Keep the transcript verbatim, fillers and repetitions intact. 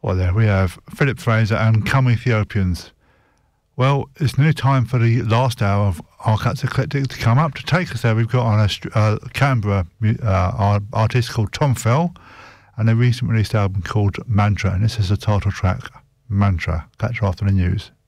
Well, there we have Philip Fraser and Come Ethiopians. Well, it's nearly time for the last hour of Our Cuts Eclectic to come up. To take us there, we've got on a uh, Canberra uh, artist called Tom Fell, and a recently released album called Mantra, and this is the title track, Mantra. Catch you after the news.